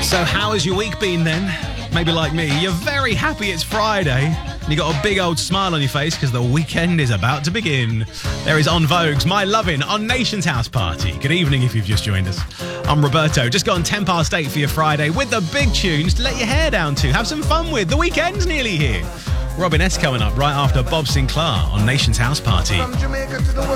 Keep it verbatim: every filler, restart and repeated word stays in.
So how has your week been then? Maybe like me, you're very happy it's Friday and you got a big old smile on your face because the weekend is about to begin. There is En Vogue's My Lovin' on Nation's House Party. Good evening if you've just joined us. I'm Roberto, just gone ten past eight for your Friday with the big tunes to let your hair down to, have some fun with. The weekend's nearly here. Robin S coming up right after Bob Sinclair on Nation's House Party. From Jamaica to the world.